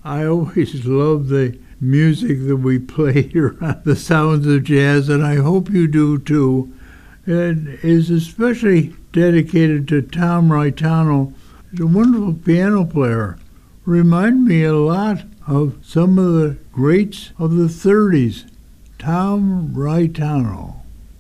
I always love the music that we play here on The Sounds of Jazz, and I hope you do too. It is especially dedicated to Tom Raitano. He's a wonderful piano player. Remind me a lot of some of the greats of the 30s. Tom Raitano.